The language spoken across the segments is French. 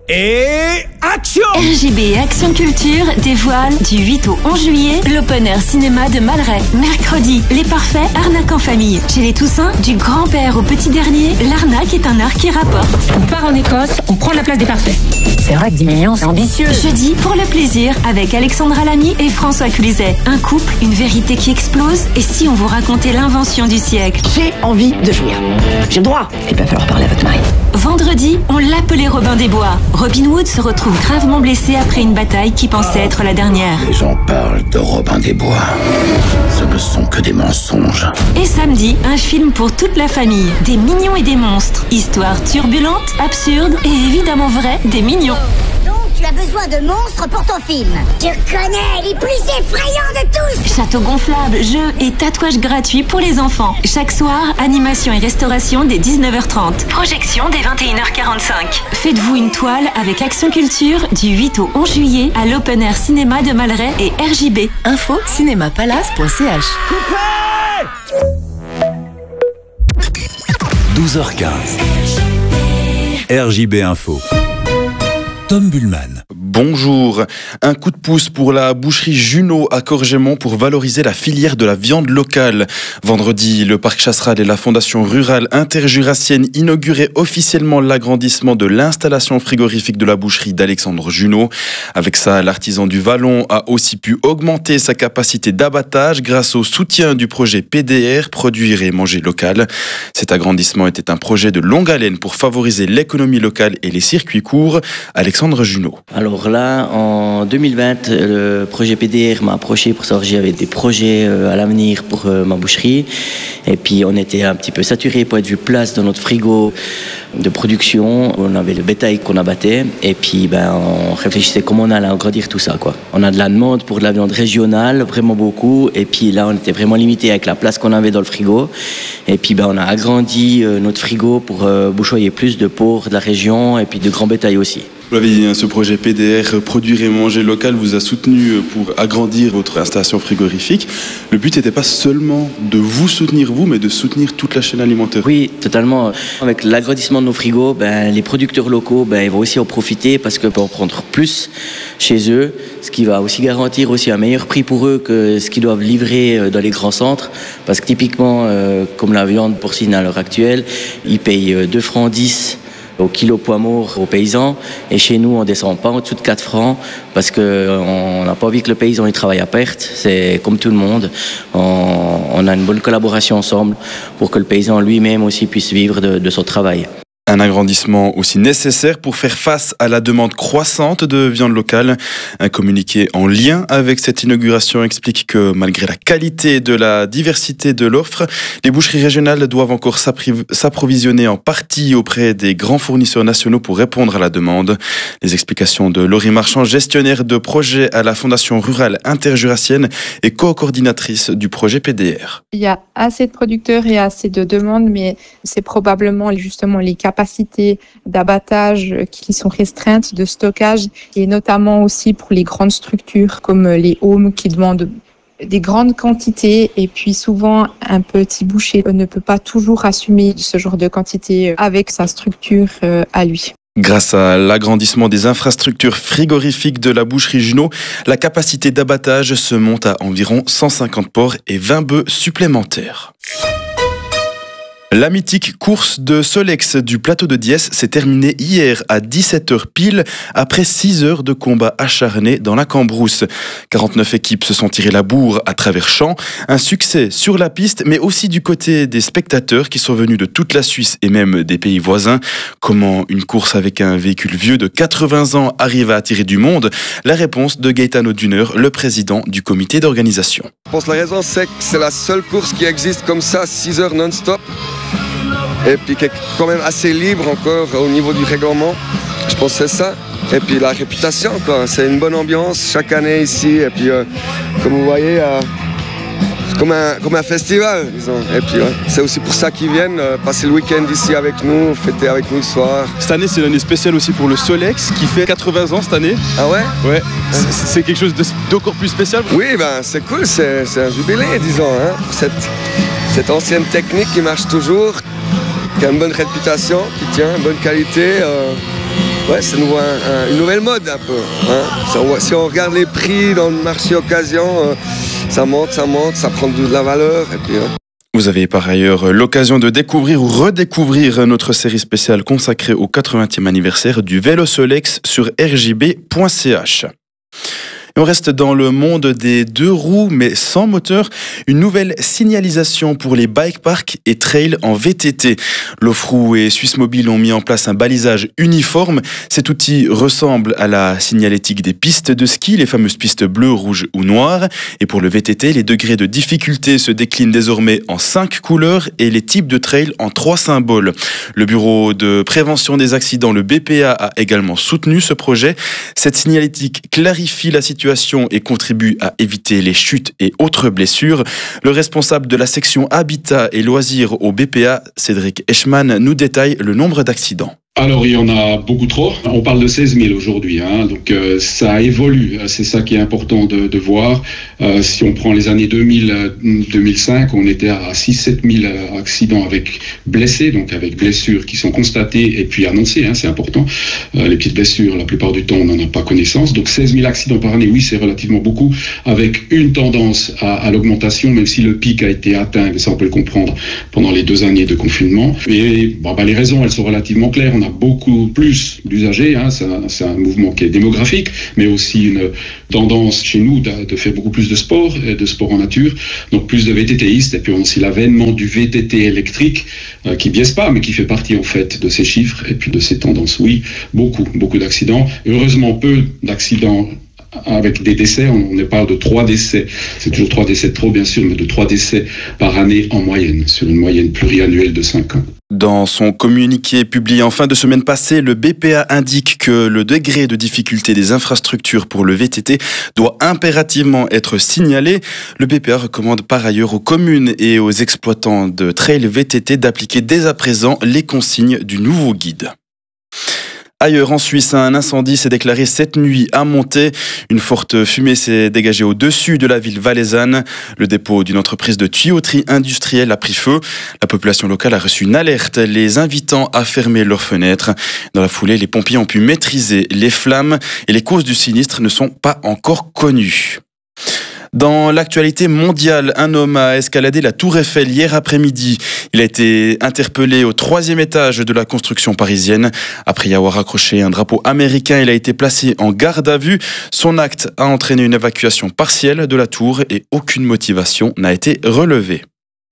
Et action! RJB et Action Culture dévoilent du 8 au 11 juillet l'Open Air Cinéma de Malray. Mercredi, Les Parfaits, arnaque en famille. Chez les Toussins, du grand-père au petit dernier, l'arnaque est un art qui rapporte. On part en Écosse, on prend la place des Parfaits. C'est vrai que 10 millions, c'est ambitieux. Jeudi, pour le plaisir, avec Alexandra Lamy et François Cluzet. Un couple, une vérité qui explose. Et si on vous racontait l'invention du siècle? J'ai envie de jouir. J'ai le droit. Il va falloir parler à votre mari. Vendredi, on l'appelait Robin des Bois. Robin Hood se retrouve gravement blessé après une bataille qui pensait être la dernière. Les gens parlent de Robin des Bois. Ce ne sont que des mensonges. Et samedi, un film pour toute la famille. Des mignons et des monstres. Histoire turbulente, absurde et évidemment vraie des mignons. Donc tu as besoin de monstres pour ton film. Je connais les plus effrayants de tous. Château gonflable, jeux et tatouages gratuits pour les enfants. Chaque soir, animation et restauration dès 19h30. Projection dès 21h45. Faites-vous une toile avec Action Culture du 8 au 11 juillet à l'Open Air Cinéma de Malray et RJB. Info cinémapalace.ch. 12h15. RJB Info. Tom Bullman. Bonjour. Un coup de pouce pour la boucherie Junot à Corgémont pour valoriser la filière de la viande locale. Vendredi, le parc Chasseral et la fondation rurale interjurassienne inauguraient officiellement l'agrandissement de l'installation frigorifique de la boucherie d'Alexandre Junot. Avec ça, l'artisan du Vallon a aussi pu augmenter sa capacité d'abattage grâce au soutien du projet PDR, Produire et Manger Local. Cet agrandissement était un projet de longue haleine pour favoriser l'économie locale et les circuits courts. Alexandre Junot. Alors là, en 2020, le projet PDR m'a approché pour savoir si j'avais des projets à l'avenir pour ma boucherie. Et puis on était un petit peu saturé point de vue place dans notre frigo de production. On avait le bétail qu'on abattait. Et puis on réfléchissait comment on allait agrandir tout ça, quoi. On a de la demande pour de la viande régionale, vraiment beaucoup. Et puis là, on était vraiment limité avec la place qu'on avait dans le frigo. Et puis on a agrandi notre frigo pour bouchoyer plus de porcs de la région et puis de grands bétail aussi. Vous l'avez dit, ce projet PDR, Produire et Manger Local, vous a soutenu pour agrandir votre installation frigorifique. Le but n'était pas seulement de vous soutenir vous, mais de soutenir toute la chaîne alimentaire. Oui, totalement. Avec l'agrandissement de nos frigos, les producteurs locaux, ils vont aussi en profiter parce qu'on peut en prendre plus chez eux, ce qui va aussi garantir aussi un meilleur prix pour eux que ce qu'ils doivent livrer dans les grands centres. Parce que typiquement, comme la viande porcine à l'heure actuelle, ils payent 2,10 francs au kilo poids mort aux paysans, et chez nous on descend pas en dessous de 4 francs parce qu'on n'a pas envie que le paysan il travaille à perte. C'est comme tout le monde, on a une bonne collaboration ensemble pour que le paysan lui-même aussi puisse vivre de son travail. Un agrandissement aussi nécessaire pour faire face à la demande croissante de viande locale. Un communiqué en lien avec cette inauguration explique que malgré la qualité de la diversité de l'offre, les boucheries régionales doivent encore s'approvisionner en partie auprès des grands fournisseurs nationaux pour répondre à la demande. Les explications de Laurie Marchand, gestionnaire de projet à la Fondation rurale interjurassienne et co-coordinatrice du projet PDR. Il y a assez de producteurs et assez de demandes, mais c'est probablement justement les capacités d'abattage qui sont restreintes, de stockage, et notamment aussi pour les grandes structures comme les homes qui demandent des grandes quantités, et puis souvent un petit boucher ne peut pas toujours assumer ce genre de quantité avec sa structure à lui. Grâce à l'agrandissement des infrastructures frigorifiques de la boucherie Junot, la capacité d'abattage se monte à environ 150 porcs et 20 bœufs supplémentaires. La mythique course de Solex du plateau de Diesse s'est terminée hier à 17h pile après 6 heures de combat acharné dans la Cambrousse. 49 équipes se sont tirées la bourre à travers champs. Un succès sur la piste, mais aussi du côté des spectateurs qui sont venus de toute la Suisse et même des pays voisins. Comment une course avec un véhicule vieux de 80 ans arrive à attirer du monde? La réponse de Gaetano Duner, le président du comité d'organisation. Je pense que la raison, c'est que c'est la seule course qui existe comme ça, 6 heures non-stop. Et puis qui est quand même assez libre encore au niveau du règlement. Je pense que c'est ça. Et puis la réputation, quoi. C'est une bonne ambiance chaque année ici. Et puis comme vous voyez, c'est comme un festival, disons. Et puis c'est aussi pour ça qu'ils viennent passer le week-end ici avec nous, fêter avec nous le soir. Cette année, c'est l'année spéciale aussi pour le Solex qui fait 80 ans cette année. Ah ouais? Ouais. C'est quelque chose d'encore plus spécial. Oui, c'est cool. C'est un jubilé, disons. Cette ancienne technique qui marche toujours, qui a une bonne réputation, qui tient, une bonne qualité. Ouais, c'est une nouvelle mode un peu. Hein. Si on regarde les prix dans le marché occasion, ça monte, ça prend de la valeur. Et puis, Vous avez par ailleurs l'occasion de découvrir ou redécouvrir notre série spéciale consacrée au 80e anniversaire du Vélo Solex sur rjb.ch. On reste dans le monde des 2 roues mais sans moteur. Une nouvelle signalisation pour les bike parks et trails en VTT. Lofrou et Suisse Mobile ont mis en place un balisage uniforme. Cet outil ressemble à la signalétique des pistes de ski, les fameuses pistes bleues, rouges ou noires. Et pour le VTT, les degrés de difficulté se déclinent désormais en 5 couleurs et les types de trails en 3 symboles. Le Bureau de prévention des accidents, le BPA, a également soutenu ce projet. Cette signalétique clarifie la situation et contribue à éviter les chutes et autres blessures. Le responsable de la section Habitat et Loisirs au BPA, Cédric Eschmann, nous détaille le nombre d'accidents. Alors, il y en a beaucoup trop. On parle de 16 000 aujourd'hui, donc ça évolue. C'est ça qui est important de voir. Si on prend les années 2000-2005, on était à 6-7 000 accidents avec blessés, donc avec blessures qui sont constatées et puis annoncées, c'est important. Les petites blessures, la plupart du temps, on n'en a pas connaissance. Donc 16 000 accidents par année, oui, c'est relativement beaucoup, avec une tendance à l'augmentation, même si le pic a été atteint, et ça on peut le comprendre, pendant les 2 années de confinement. Et les raisons, elles sont relativement claires. On a beaucoup plus d'usagers, c'est un mouvement qui est démographique, mais aussi une tendance chez nous de faire beaucoup plus de sport en nature, donc plus de VTTistes, et puis aussi l'avènement du VTT électrique, qui biaise pas, mais qui fait partie en fait de ces chiffres et puis de ces tendances. Oui, beaucoup d'accidents, heureusement peu d'accidents avec des décès. On parle de 3 décès, c'est toujours 3 décès de trop bien sûr, mais de 3 décès par année en moyenne, sur une moyenne pluriannuelle de 5 ans. Dans son communiqué publié en fin de semaine passée, le BPA indique que le degré de difficulté des infrastructures pour le VTT doit impérativement être signalé. Le BPA recommande par ailleurs aux communes et aux exploitants de trail VTT d'appliquer dès à présent les consignes du nouveau guide. Ailleurs en Suisse, un incendie s'est déclaré cette nuit à Montet. Une forte fumée s'est dégagée au-dessus de la ville valaisanne. Le dépôt d'une entreprise de tuyauterie industrielle a pris feu. La population locale a reçu une alerte, les invitant à fermer leurs fenêtres. Dans la foulée, les pompiers ont pu maîtriser les flammes et les causes du sinistre ne sont pas encore connues. Dans l'actualité mondiale, un homme a escaladé la Tour Eiffel hier après-midi. Il a été interpellé au 3e étage de la construction parisienne. Après y avoir accroché un drapeau américain, il a été placé en garde à vue. Son acte a entraîné une évacuation partielle de la tour et aucune motivation n'a été relevée.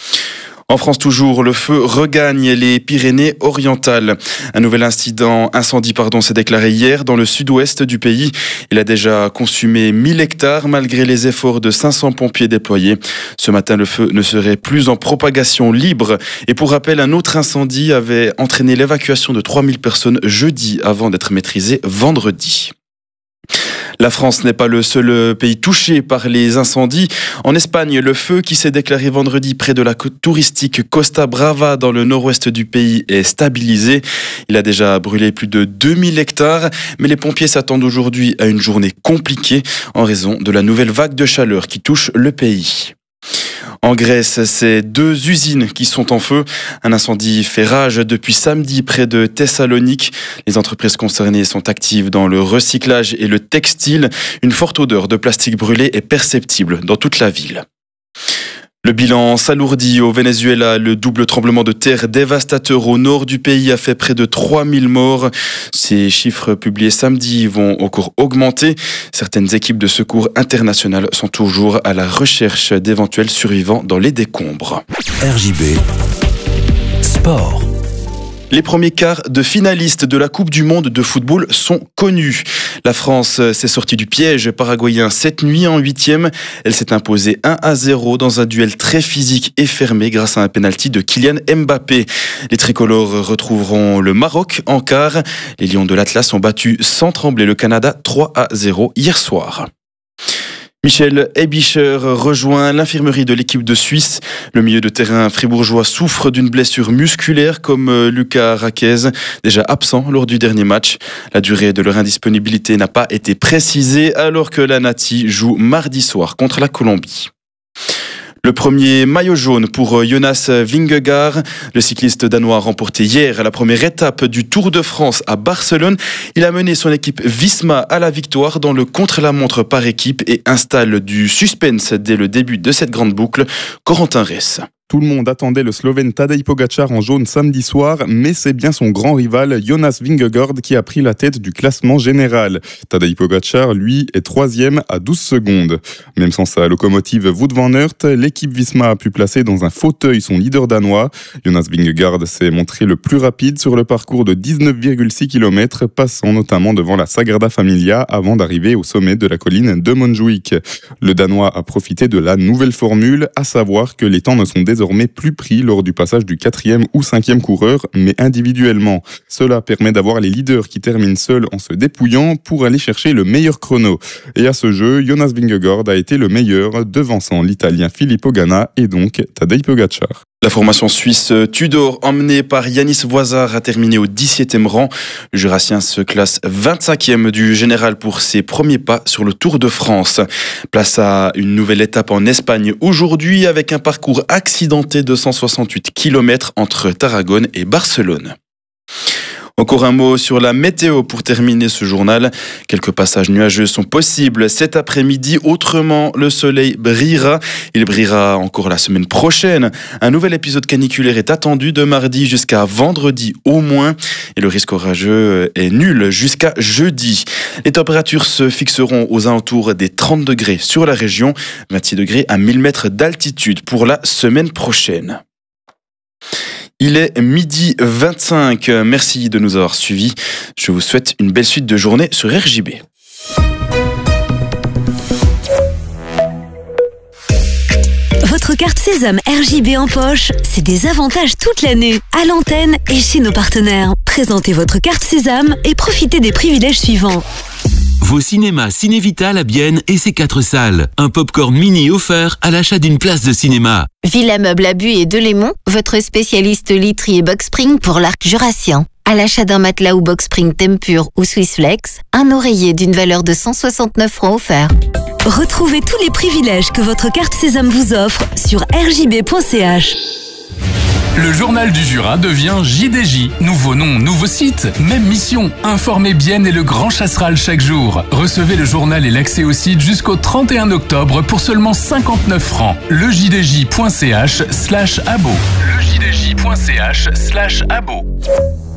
En France toujours, le feu regagne les Pyrénées-Orientales. Un nouvel incendie s'est déclaré hier dans le sud-ouest du pays. Il a déjà consumé 1000 hectares malgré les efforts de 500 pompiers déployés. Ce matin, le feu ne serait plus en propagation libre. Et pour rappel, un autre incendie avait entraîné l'évacuation de 3000 personnes jeudi avant d'être maîtrisé vendredi. La France n'est pas le seul pays touché par les incendies. En Espagne, le feu qui s'est déclaré vendredi près de la côte touristique Costa Brava dans le nord-ouest du pays est stabilisé. Il a déjà brûlé plus de 2000 hectares, mais les pompiers s'attendent aujourd'hui à une journée compliquée en raison de la nouvelle vague de chaleur qui touche le pays. En Grèce, c'est 2 usines qui sont en feu. Un incendie fait rage depuis samedi près de Thessalonique. Les entreprises concernées sont actives dans le recyclage et le textile. Une forte odeur de plastique brûlé est perceptible dans toute la ville. Le bilan s'alourdit au Venezuela. Le double tremblement de terre dévastateur au nord du pays a fait près de 3000 morts. Ces chiffres publiés samedi vont encore augmenter. Certaines équipes de secours internationales sont toujours à la recherche d'éventuels survivants dans les décombres. RJB Sport. Les premiers quarts de finalistes de la Coupe du Monde de football sont connus. La France s'est sortie du piège paraguayen cette nuit en 8e. Elle s'est imposée 1-0 dans un duel très physique et fermé grâce à un pénalty de Kylian Mbappé. Les tricolores retrouveront le Maroc en quart. Les Lions de l'Atlas ont battu sans trembler le Canada 3-0 hier soir. Michel Aebischer rejoint l'infirmerie de l'équipe de Suisse. Le milieu de terrain fribourgeois souffre d'une blessure musculaire comme Lucas Raquez, déjà absent lors du dernier match. La durée de leur indisponibilité n'a pas été précisée alors que la Nati joue mardi soir contre la Colombie. Le premier maillot jaune pour Jonas Vingegaard. Le cycliste danois a remporté hier la première étape du Tour de France à Barcelone. Il a mené son équipe Visma à la victoire dans le contre-la-montre par équipe et installe du suspense dès le début de cette grande boucle. Corentin Ress. Tout le monde attendait le Slovène Tadej Pogačar en jaune samedi soir, mais c'est bien son grand rival Jonas Vingegaard qui a pris la tête du classement général. Tadej Pogačar, lui, est 3e à 12 secondes. Même sans sa locomotive Wout van Aert, l'équipe Visma a pu placer dans un fauteuil son leader danois. Jonas Vingegaard s'est montré le plus rapide sur le parcours de 19,6 km, passant notamment devant la Sagrada Familia avant d'arriver au sommet de la colline de Montjuïc. Le Danois a profité de la nouvelle formule, à savoir que les temps ne sont désormais plus pris lors du passage du 4e ou 5e coureur, mais individuellement. Cela permet d'avoir les leaders qui terminent seuls en se dépouillant pour aller chercher le meilleur chrono. Et à ce jeu, Jonas Vingegaard a été le meilleur, devançant l'Italien Filippo Ganna et donc Tadej Pogačar. La formation suisse Tudor, emmenée par Yanis Voisard, a terminé au 17e rang. Le Jurassien se classe 25e du général pour ses premiers pas sur le Tour de France. Place à une nouvelle étape en Espagne aujourd'hui avec un parcours accidenté de 168 km entre Tarragone et Barcelone. Encore un mot sur la météo pour terminer ce journal. Quelques passages nuageux sont possibles cet après-midi. Autrement, le soleil brillera. Il brillera encore la semaine prochaine. Un nouvel épisode caniculaire est attendu de mardi jusqu'à vendredi au moins. Et le risque orageux est nul jusqu'à jeudi. Les températures se fixeront aux alentours des 30 degrés sur la région. 26 degrés à 1000 mètres d'altitude pour la semaine prochaine. Il est 12h25. Merci de nous avoir suivis. Je vous souhaite une belle suite de journée sur RJB. Votre carte Sésame RJB en poche, c'est des avantages toute l'année, à l'antenne et chez nos partenaires. Présentez votre carte Sésame et profitez des privilèges suivants. Vos cinémas Ciné-Vital à Bienne et ses 4 salles. Un popcorn mini offert à l'achat d'une place de cinéma. Villa Meuble à Buis et Delémont, votre spécialiste literie et box spring pour l'arc jurassien. À l'achat d'un matelas ou box spring Tempur ou Swissflex, un oreiller d'une valeur de 169 francs offert. Retrouvez tous les privilèges que votre carte Sésame vous offre sur rjb.ch. Le journal du Jura devient JDJ. Nouveau nom, nouveau site, même mission. Informez Bienne et le Grand Chasseral chaque jour. Recevez le journal et l'accès au site jusqu'au 31 octobre pour seulement 59 francs. lejdj.ch/abo. lejdj.ch/abo.